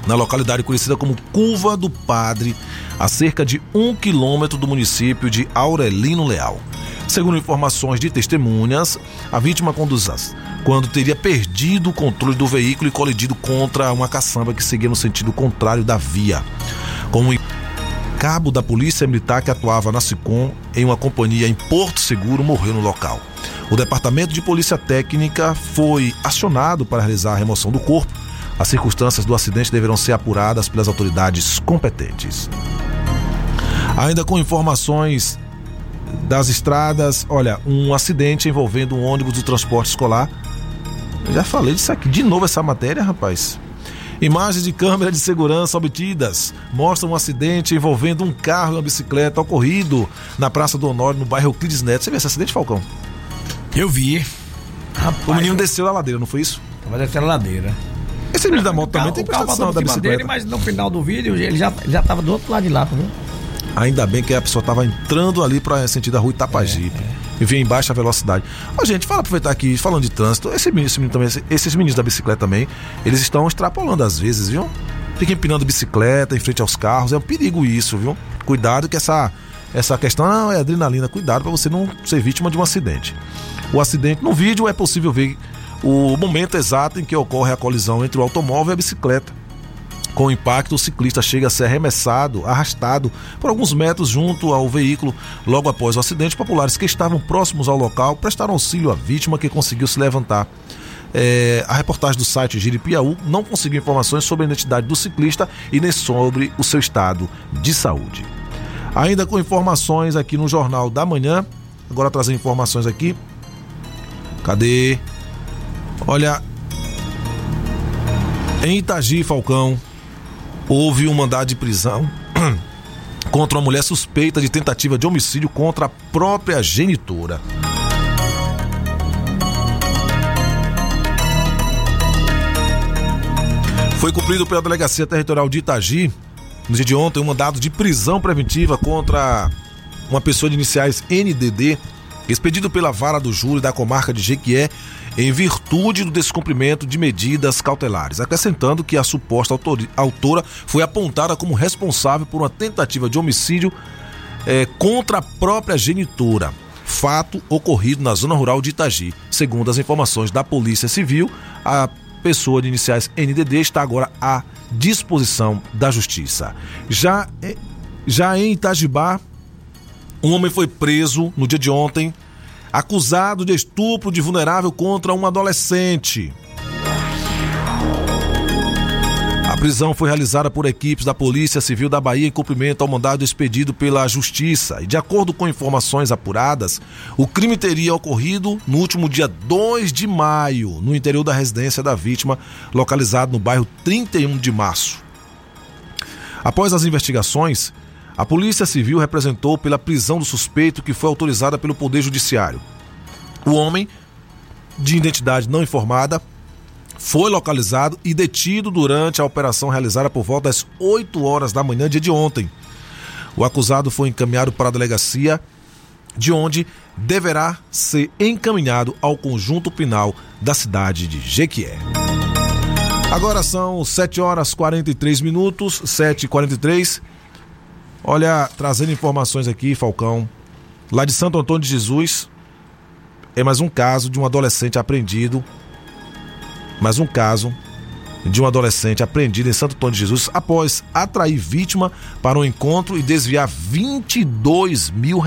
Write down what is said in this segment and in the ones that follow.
na localidade conhecida como Curva do Padre, a cerca de 1 quilômetro do município de Aurelino Leal. Segundo informações de testemunhas, a vítima conduzia quando teria perdido o controle do veículo e colidido contra uma caçamba que seguia no sentido contrário da via. Como cabo da Polícia Militar que atuava na SICOM em uma companhia em Porto Seguro morreu no local. O Departamento de Polícia Técnica foi acionado para realizar a remoção do corpo. As circunstâncias do acidente deverão ser apuradas pelas autoridades competentes. Ainda com informações das estradas, olha, um acidente envolvendo um ônibus do transporte escolar. Eu já falei disso aqui, de novo essa matéria, rapaz. Imagens de câmera de segurança obtidas mostram um acidente envolvendo um carro e uma bicicleta ocorrido na Praça do Honório, no bairro Euclides Neto. Você viu esse acidente, Falcão? Eu vi. Rapaz, o menino desceu da ladeira, não foi isso? Vai descer a ladeira. Esse menino da moto também tem prestação da bicicleta. Dele, mas no final do vídeo ele já estava do outro lado de lá, tá vendo? Ainda bem que a pessoa estava entrando ali para sentido da rua Itapajipe e vinha em baixa velocidade. Ó, gente, fala, aproveitar aqui, falando de trânsito, esses meninos da bicicleta também, eles estão extrapolando às vezes, viu? Fica empinando bicicleta em frente aos carros, é um perigo isso, viu? Cuidado que essa questão é adrenalina, cuidado para você não ser vítima de um acidente. O acidente, no vídeo é possível ver o momento exato em que ocorre a colisão entre o automóvel e a bicicleta. Com o impacto, o ciclista chega a ser arrastado por alguns metros junto ao veículo. Logo após o acidente, populares que estavam próximos ao local prestaram auxílio à vítima, que conseguiu se levantar. A reportagem do site Giripiaú não conseguiu informações sobre a identidade do ciclista e nem sobre o seu estado de saúde. Ainda com informações aqui no Jornal da Manhã, agora trazer informações aqui. Cadê? Olha, em Itagi, Falcão, houve um mandado de prisão contra uma mulher suspeita de tentativa de homicídio contra a própria genitora. Foi cumprido pela Delegacia Territorial de Itagi, no dia de ontem, um mandado de prisão preventiva contra uma pessoa de iniciais NDD, expedido pela Vara do Júri da Comarca de Jequié, em virtude do descumprimento de medidas cautelares, acrescentando que a suposta autora foi apontada como responsável por uma tentativa de homicídio contra a própria genitora, fato ocorrido na zona rural de Itagi. Segundo as informações da Polícia Civil, a pessoa de iniciais NDD está agora à disposição da Justiça. Já em Itajibá, um homem foi preso no dia de ontem, acusado de estupro de vulnerável contra um adolescente. A prisão foi realizada por equipes da Polícia Civil da Bahia em cumprimento ao mandado expedido pela Justiça. E de acordo com informações apuradas, o crime teria ocorrido no último dia 2 de maio, no interior da residência da vítima, localizado no bairro 31 de março. Após as investigações, a Polícia Civil representou pela prisão do suspeito, que foi autorizada pelo Poder Judiciário. O homem, de identidade não informada, foi localizado e detido durante a operação realizada por volta das 8 horas da manhã, dia de ontem. O acusado foi encaminhado para a delegacia, de onde deverá ser encaminhado ao conjunto penal da cidade de Jequié. Agora são 7 horas 43 minutos, 7h43. Olha, trazendo informações aqui, Falcão, lá de Santo Antônio de Jesus, é mais um caso de um adolescente apreendido. Mais um caso de um adolescente apreendido em Santo Antônio de Jesus após atrair vítima para um encontro e desviar R$22 mil.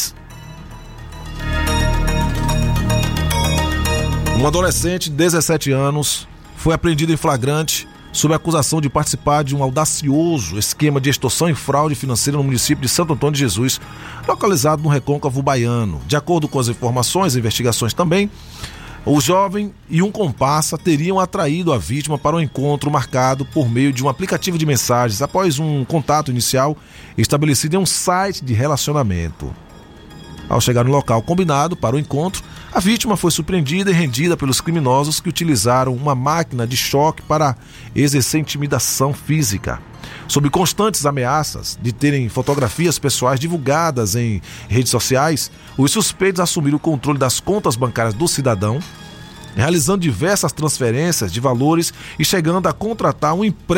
Um adolescente de 17 anos foi apreendido em flagrante sob a acusação de participar de um audacioso esquema de extorsão e fraude financeira no município de Santo Antônio de Jesus, localizado no Recôncavo Baiano. De acordo com as informações e investigações também, o jovem e um comparsa teriam atraído a vítima para um encontro marcado por meio de um aplicativo de mensagens após um contato inicial estabelecido em um site de relacionamento. Ao chegar no local combinado para o encontro, a vítima foi surpreendida e rendida pelos criminosos, que utilizaram uma máquina de choque para exercer intimidação física. Sob constantes ameaças de terem fotografias pessoais divulgadas em redes sociais, os suspeitos assumiram o controle das contas bancárias do cidadão, realizando diversas transferências de valores e chegando a contratar um empréstimo